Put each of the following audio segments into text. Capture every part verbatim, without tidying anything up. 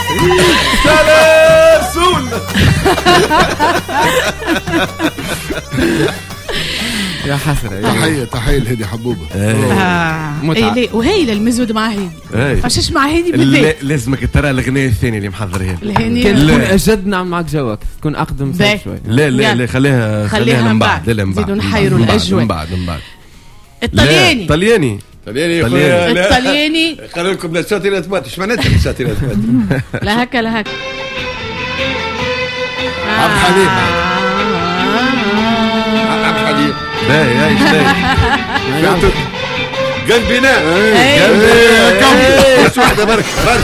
سلاسل. يا حسرة. تحية تحية لهدي حبوبة. اي وهايله المزود مع هادي. فشش مع هادي بالله لازمك ترى الغناء الثاني اللي محضرها. كان تكون اجد نعمل معك جوك تكون اقدم شوي. لا لا لا خليها خليها من بعد. لا من بعد. نزيدوا نحيروا الاجواء. من بعد من بعد. الطلياني. الطلياني. الطلياني. الطلياني. خلوا لكم نشاطي لا تبات. ايش معناتها نشاطي لا تبات؟ لا هكا لا هكا. عبد الحليم. عبد الحليم. باهي ايش باهي. قلبنا قلبي بس واحدة برك برك.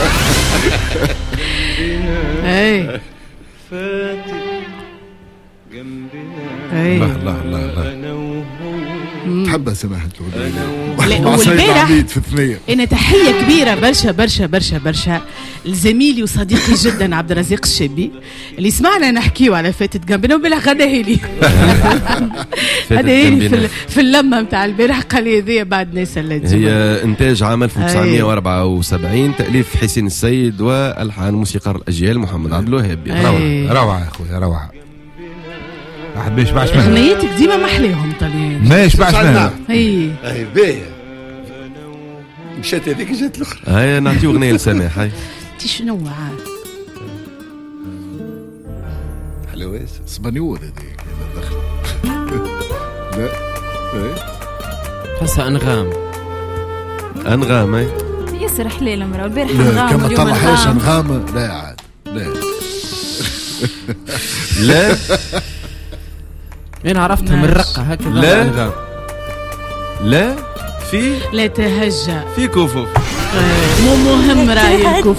اي الله الله الله الله. تحبها سماحة والبارح في الثنية. انا تحيه كبيره برشا برشا برشا برشا لزميلي وصديقي جدا عبد الرزاق الشابي اللي سمعنا نحكيو على فاتت جنبنا وبلا غداها لي. هذا في, في اللمه نتاع البارح قال لي هذه بعد ناس اللي هي انتاج عام ألف وتسعمائة وأربعة وسبعين، تاليف حسين السيد والحان موسيقار الاجيال محمد عبد الوهاب. روعه روعه يا اخويا روعه. واحد باش باش اغنيتك ديما محليهم طليان ما يشبعش منها. اي اي باهيه مشات هذيك جات الاخرى. هيا نعطيو اغنيه لسماح. هاي انت شنو عاد حلويس اسبانيول هذيك دخل. لا حسها انغام انغام. اي ياسر حليله مرة البارح انغام كما طلع حاجه انغام. لا عاد لا لا انا عرفتها من الرقه هكذا. لا لا في لا تهجأ في كفوف. مو مهم رايكم